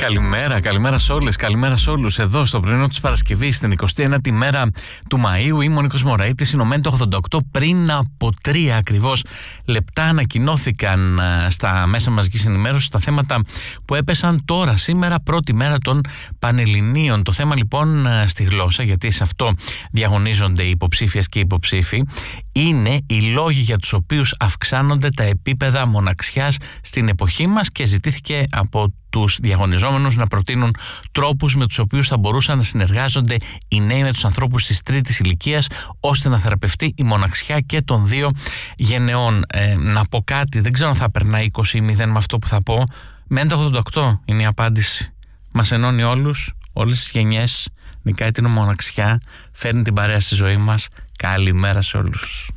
Καλημέρα σε όλες, καλημέρα σε όλους. Εδώ στο πρωινό της Παρασκευής, την 29η μέρα του Μαΐου, είμαι ο Νίκος Μωραΐτης, είναι ο Μέντο 88. Πριν από 3 ακριβώς λεπτά ανακοινώθηκαν στα μέσα μαζικής ενημέρωσης τα θέματα που έπεσαν τώρα, σήμερα, πρώτη μέρα των Πανελληνίων. Το θέμα λοιπόν στη γλώσσα, γιατί σε αυτό διαγωνίζονται οι υποψήφιες και οι υποψήφοι, είναι οι λόγοι για τους οποίους αυξάνονται τα επίπεδα μοναξιάς στην εποχή μας και ζητήθηκε από τους διαγωνιζόμενους να προτείνουν τρόπους με τους οποίους θα μπορούσαν να συνεργάζονται οι νέοι με τους ανθρώπους της τρίτης ηλικίας, ώστε να θεραπευτεί η μοναξιά και των δύο γενεών. Να πω κάτι, δεν ξέρω αν θα περνά 20-0 με αυτό που θα πω. Μέντο 88 είναι η απάντηση. Μας ενώνει όλους, όλες τις γενιές, νικάει την μοναξιά, φέρνει την παρέα στη ζωή μας. Καλημέρα σε όλους.